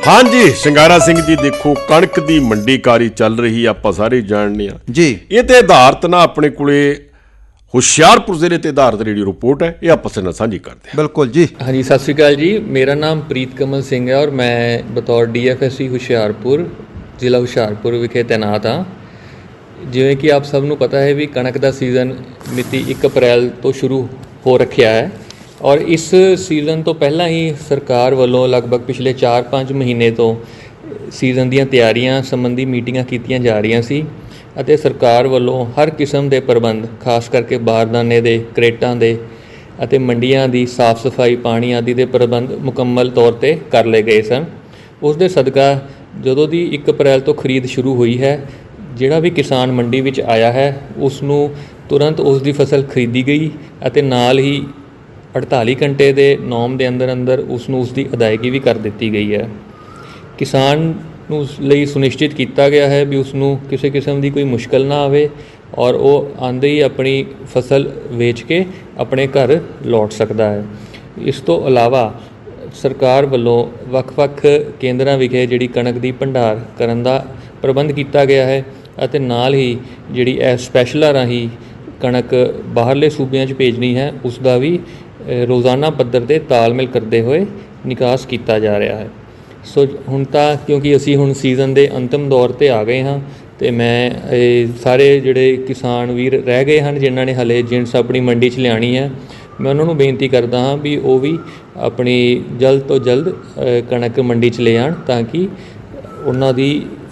हाँ जी ਸ਼ਿੰਗਾਰਾ ਸਿੰਘ जी देखो कणक ਦੀ ਮੰਡੀਕਾਰੀ ਚੱਲ ਰਹੀ ਆਪਾਂ ਸਾਰੇ ਜਾਣਦੇ ਆ जी। ਇਹ ਤੇ ਆਧਾਰਿਤ ਨਾ ਆਪਣੇ ਕੋਲੇ ਹੁਸ਼ਿਆਰਪੁਰ ਜ਼ਿਲ੍ਹੇ ਤੇ ਆਧਾਰਿਤ ਜਿਹੜੀ ਰਿਪੋर्ट है ये आपस में साझी करते हैं। बिल्कुल जी। हाँ जी, सत श्री अकाल जी। मेरा नाम प्रीत कमल सिंह है और मैं बतौर DFSC ਹੁਸ਼ਿਆਰਪੁਰ ਜ਼ਿਲ੍ਹਾ ਹੁਸ਼ਿਆਰਪੁਰ ਵਿਖੇ ਤੈਨਾਤ ਹਾਂ। ਜਿਵੇਂ ਕਿ ਆਪ ਸਭ ਨੂੰ ਪਤਾ ਹੈ ਵੀ ਕਣਕ ਦਾ ਸੀਜ਼ਨ ਮਿਤੀ 1 ਅਪ੍ਰੈਲ ਤੋਂ ਸ਼ੁਰੂ ਹੋ ਰੱਖਿਆ ਹੈ ਔਰ ਇਸ ਸੀਜ਼ਨ ਤੋਂ ਪਹਿਲਾਂ ਹੀ ਸਰਕਾਰ ਵੱਲੋਂ ਲਗਭਗ ਪਿਛਲੇ 4-5 ਮਹੀਨੇ ਤੋਂ ਸੀਜ਼ਨ ਦੀਆਂ ਤਿਆਰੀਆਂ ਸੰਬੰਧੀ ਮੀਟਿੰਗਾਂ ਕੀਤੀਆਂ ਜਾ ਰਹੀਆਂ ਸੀ ਅਤੇ ਸਰਕਾਰ ਵੱਲੋਂ ਹਰ ਕਿਸਮ ਦੇ ਪ੍ਰਬੰਧ ਖਾਸ ਕਰਕੇ ਬਾਰਦਾਨੇ ਦੇ, ਕਰੇਟਾਂ ਦੇ ਅਤੇ ਮੰਡੀਆਂ ਦੀ ਸਾਫ਼ ਸਫਾਈ, ਪਾਣੀ ਆਦਿ ਦੇ ਪ੍ਰਬੰਧ ਮੁਕੰਮਲ ਤੌਰ 'ਤੇ ਕਰ ਲਏ ਗਏ ਸਨ। ਉਸ ਦੇ ਸਦਕਾ ਜਦੋਂ ਦੀ 1 ਅਪ੍ਰੈਲ ਤੋਂ ਖਰੀਦ ਸ਼ੁਰੂ ਹੋਈ ਹੈ, ਜਿਹੜਾ ਵੀ ਕਿਸਾਨ ਮੰਡੀ ਵਿੱਚ ਆਇਆ ਹੈ ਉਸ ਨੂੰ ਤੁਰੰਤ ਉਸ ਦੀ ਫਸਲ ਖਰੀਦੀ ਗਈ ਅਤੇ ਨਾਲ ਹੀ 48 ਘੰਟੇ ਦੇ ਨੌਮ ਦੇ ਅੰਦਰ ਅੰਦਰ ਉਸ ਨੂੰ ਉਸ ਦੀ ਅਦਾਇਗੀ ਵੀ ਕਰ ਦਿੱਤੀ ਗਈ ਹੈ। ਕਿਸਾਨ ਨੂੰ ਉਸ ਲਈ ਸੁਨਿਸ਼ਚਿਤ ਕੀਤਾ ਗਿਆ ਹੈ ਵੀ ਉਸ ਨੂੰ ਕਿਸੇ ਕਿਸਮ ਦੀ ਕੋਈ ਮੁਸ਼ਕਲ ਨਾ ਆਵੇ ਔਰ ਉਹ ਆਉਂਦੇ ਹੀ ਆਪਣੀ ਫਸਲ ਵੇਚ ਕੇ ਆਪਣੇ ਘਰ ਲੌਟ ਸਕਦਾ ਹੈ। ਇਸ ਤੋਂ ਇਲਾਵਾ ਸਰਕਾਰ ਵੱਲੋਂ ਵੱਖ-ਵੱਖ ਕੇਂਦਰਾਂ ਵਿਖੇ ਜਿਹੜੀ ਕਣਕ ਦੀ ਭੰਡਾਰ ਕਰਨ ਦਾ ਪ੍ਰਬੰਧ ਕੀਤਾ ਗਿਆ ਹੈ ਅਤੇ ਨਾਲ ਹੀ ਜਿਹੜੀ ਇਹ ਸਪੈਸ਼ਲਾਂ ਰਾਹੀਂ ਕਣਕ ਬਾਹਰਲੇ ਸੂਬਿਆਂ 'ਚ ਭੇਜਣੀ ਹੈ ਉਸ ਦਾ ਵੀ ਰੋਜ਼ਾਨਾ ਪੱਧਰ 'ਤੇ ਤਾਲਮੇਲ ਕਰਦੇ ਹੋਏ ਨਿਕਾਸ ਕੀਤਾ ਜਾ ਰਿਹਾ ਹੈ। ਸੋ ਹੁਣ ਤਾਂ ਕਿਉਂਕਿ ਅਸੀਂ ਹੁਣ ਸੀਜ਼ਨ ਦੇ ਅੰਤਿਮ ਦੌਰ 'ਤੇ ਆ ਗਏ ਹਾਂ ਅਤੇ ਮੈਂ ਸਾਰੇ ਜਿਹੜੇ ਕਿਸਾਨ ਵੀਰ ਰਹਿ ਗਏ ਹਨ ਜਿਨ੍ਹਾਂ ਨੇ ਹਾਲੇ ਜਿਣਸ ਆਪਣੀ ਮੰਡੀ 'ਚ ਲਿਆਉਣੀ ਹੈ, ਮੈਂ ਉਹਨਾਂ ਨੂੰ ਬੇਨਤੀ ਕਰਦਾ ਹਾਂ ਵੀ ਉਹ ਵੀ ਆਪਣੀ ਜਲਦ ਤੋਂ ਜਲਦ ਕਣਕ ਮੰਡੀ 'ਚ ਲੈ ਆਉਣ ਤਾਂ ਕਿ ਉਹਨਾਂ ਦੀ